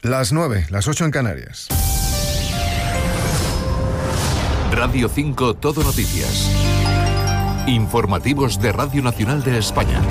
Las 9, las 8 en Canarias. Radio 5 Todo Noticias. Informativos de Radio Nacional de España.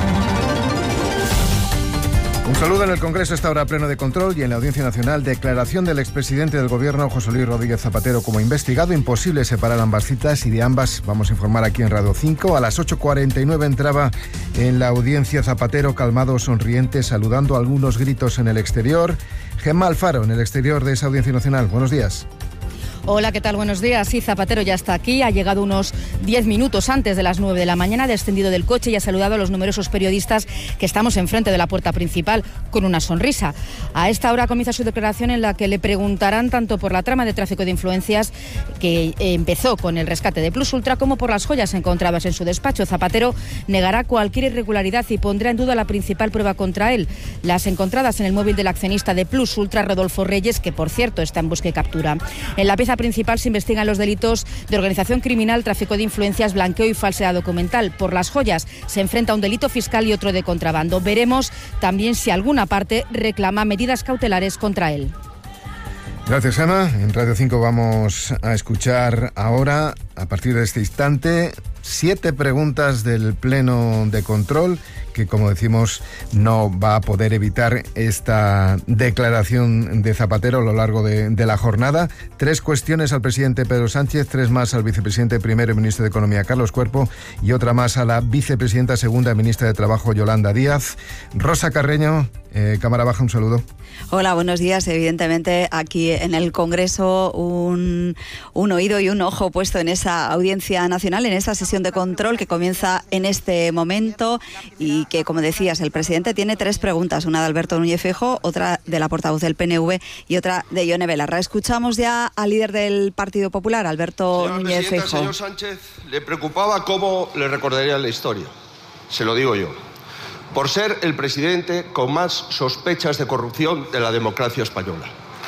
Un saludo. En el Congreso está ahora pleno de control y en la Audiencia Nacional declaración del expresidente del Gobierno, José Luis Rodríguez Zapatero, como investigado. Imposible separar ambas citas y de ambas vamos a informar aquí en Radio 5. A las 8:49 entraba en la audiencia Zapatero, calmado, sonriente, saludando, algunos gritos en el exterior. Gemma Alfaro, en el exterior de esa Audiencia Nacional. Buenos días. Hola, ¿qué tal? Buenos días. Sí, Zapatero ya está aquí, ha llegado unos 10 minutos antes de las 9 de la mañana, ha descendido del coche y ha saludado a los numerosos periodistas que estamos enfrente de la puerta principal con una sonrisa. A esta hora comienza su declaración en la que le preguntarán tanto por la trama de tráfico de influencias que empezó con el rescate de Plus Ultra como por las joyas encontradas en su despacho. Zapatero negará cualquier irregularidad y pondrá en duda la principal prueba contra él, las encontradas en el móvil del accionista de Plus Ultra, Rodolfo Reyes, que por cierto está en búsqueda y captura. En la pieza principal se investigan los delitos de organización criminal, tráfico de influencias, blanqueo y falsedad documental. Por las joyas se enfrenta a un delito fiscal y otro de contrabando. Veremos también si alguna parte reclama medidas cautelares contra él. Gracias, Gemma. En Radio 5 vamos a escuchar ahora, a partir de este instante, 7 preguntas del Pleno de Control, que, como decimos, no va a poder evitar esta declaración de Zapatero a lo largo de la jornada. 3 cuestiones al presidente Pedro Sánchez, 3 más al vicepresidente primero y ministro de Economía, Carlos Cuerpo, y otra más a la vicepresidenta segunda, ministra de Trabajo, Yolanda Díaz. Rosa Carreño, Cámara Baja, un saludo. Hola, buenos días. Evidentemente, aquí en el Congreso, un oído y un ojo puesto en esa Audiencia Nacional, en esta sesión de control que comienza en este momento y que, como decías, el presidente tiene 3 preguntas, una de Alberto Núñez Feijóo, otra de la portavoz del PNV y otra de Ione Belarra. Escuchamos ya al líder del Partido Popular, Alberto Núñez Feijóo. Señor Sánchez, le preocupaba cómo le recordaría la historia. Se lo digo yo. Por ser el presidente con más sospechas de corrupción de la democracia española.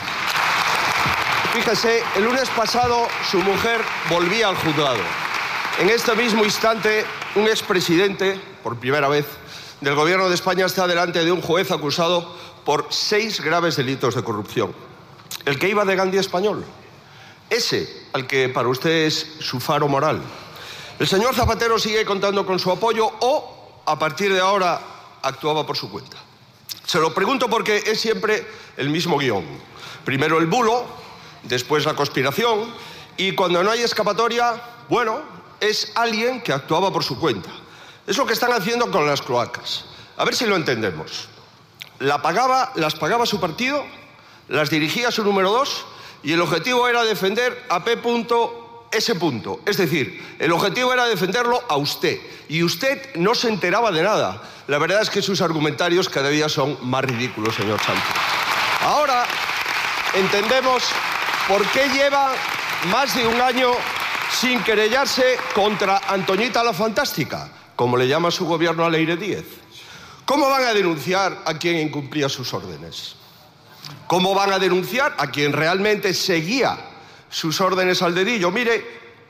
Fíjese, el lunes pasado su mujer volvía al juzgado. En este mismo instante, un expresidente, por primera vez, del Gobierno de España está delante de un juez acusado por 6 graves delitos de corrupción. El que iba de Gandhi español. Ese, al que para usted es su faro moral. El señor Zapatero sigue contando con su apoyo o, a partir de ahora, actuaba por su cuenta. Se lo pregunto porque es siempre el mismo guión. Primero el bulo, después la conspiración y cuando no hay escapatoria, bueno, es alguien que actuaba por su cuenta. Es lo que están haciendo con las cloacas. A ver si lo entendemos. Las pagaba su partido, las dirigía su número 2 y el objetivo era defender a P.S. Es decir, el objetivo era defenderlo a usted. Y usted no se enteraba de nada. La verdad es que sus argumentarios cada día son más ridículos, señor Sánchez. Ahora entendemos por qué lleva más de un año sin querellarse contra Antoñita la Fantástica, como le llama su gobierno a Leire Díez. ¿Cómo van a denunciar a quien incumplía sus órdenes? ¿Cómo van a denunciar a quien realmente seguía sus órdenes al dedillo? Mire,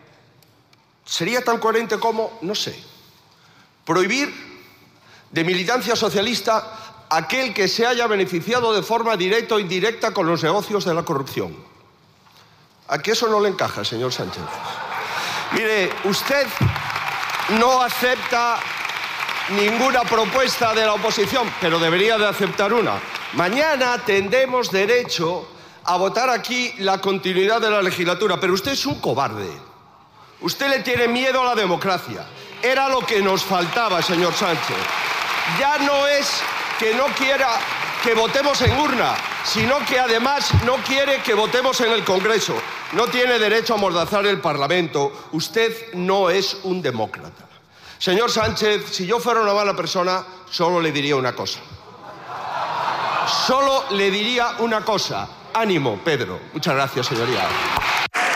sería tan coherente como, no sé, prohibir de militancia socialista a aquel que se haya beneficiado de forma directa o indirecta con los negocios de la corrupción. ¿A qué eso no le encaja, señor Sánchez? Mire, usted no acepta ninguna propuesta de la oposición, pero debería de aceptar una. Mañana tendremos derecho a votar aquí la continuidad de la legislatura, pero usted es un cobarde. Usted le tiene miedo a la democracia. Era lo que nos faltaba, señor Sánchez. Ya no es que no quiera que votemos en urna, sino que además no quiere que votemos en el Congreso. No tiene derecho a amordazar el Parlamento. Usted no es un demócrata. Señor Sánchez, si yo fuera una mala persona, solo le diría una cosa. Solo le diría una cosa. Ánimo, Pedro. Muchas gracias, señoría.